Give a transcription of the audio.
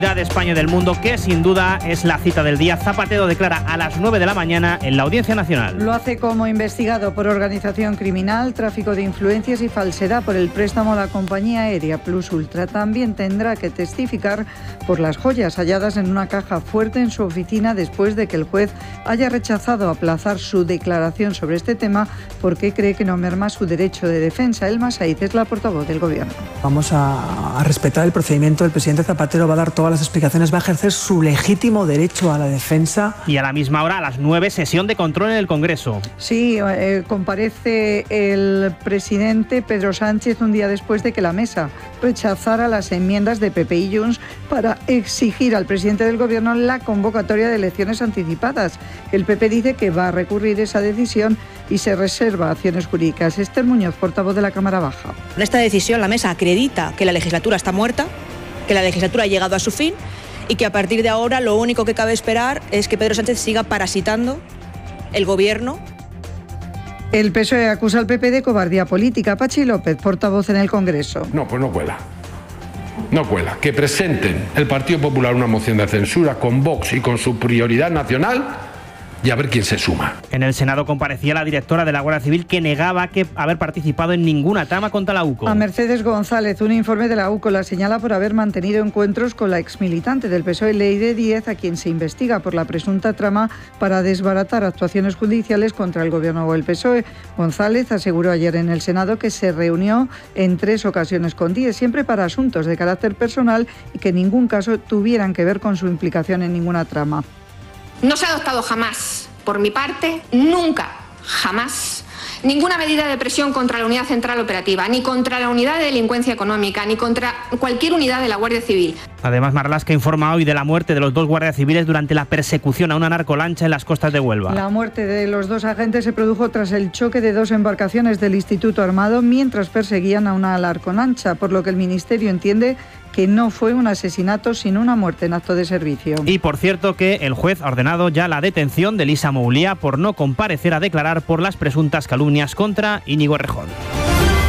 De España y del mundo, que sin duda es la cita del día. Zapatero declara a las 9 de la mañana en la Audiencia Nacional. Lo hace como investigado por organización criminal, tráfico de influencias y falsedad por el préstamo a la compañía aérea Plus Ultra. También tendrá que testificar por las joyas halladas en una caja fuerte en su oficina después de que el juez haya rechazado aplazar su declaración sobre este tema porque cree que no merma su derecho de defensa. Elma Saiz es la portavoz del Gobierno. Vamos a respetar el procedimiento. El presidente Zapatero va a dar todas las explicaciones, va a ejercer su legítimo derecho a la defensa. Y a la misma hora, a las 9, sesión de control en el Congreso. Sí, comparece el presidente Pedro Sánchez un día después de que la mesa rechazara las enmiendas de PP y Junts para exigir al presidente del Gobierno la convocatoria de elecciones anticipadas. El PP dice que va a recurrir esa decisión y se reserva acciones jurídicas. Esther Muñoz, portavoz de la Cámara Baja. Con esta decisión la mesa acredita que la legislatura está muerta, que la legislatura ha llegado a su fin y que a partir de ahora lo único que cabe esperar es que Pedro Sánchez siga parasitando el Gobierno. El PSOE acusa al PP de cobardía política. Pachi López, portavoz en el Congreso. No, pues no cuela. No cuela. Que presenten el Partido Popular una moción de censura con Vox y con su prioridad nacional y a ver quién se suma. En el Senado comparecía la directora de la Guardia Civil que negaba haber participado en ninguna trama contra la UCO. A Mercedes González, un informe de la UCO la señala por haber mantenido encuentros con la exmilitante del PSOE, Leire Díez, a quien se investiga por la presunta trama para desbaratar actuaciones judiciales contra el Gobierno o el PSOE. González aseguró ayer en el Senado que se reunió en 3 ocasiones con Díez, siempre para asuntos de carácter personal y que en ningún caso tuvieran que ver con su implicación en ninguna trama. No se ha adoptado jamás, por mi parte, nunca, jamás, ninguna medida de presión contra la Unidad Central Operativa, ni contra la Unidad de Delincuencia Económica, ni contra cualquier unidad de la Guardia Civil. Además, Marlaska informa hoy de la muerte de los 2 guardias civiles durante la persecución a una narcolancha en las costas de Huelva. La muerte de los 2 agentes se produjo tras el choque de 2 embarcaciones del Instituto Armado mientras perseguían a una narcolancha, por lo que el Ministerio entiende que no fue un asesinato sino una muerte en acto de servicio. Y por cierto que el juez ha ordenado ya la detención de Lisa Moulía por no comparecer a declarar por las presuntas calumnias contra Íñigo Errejón.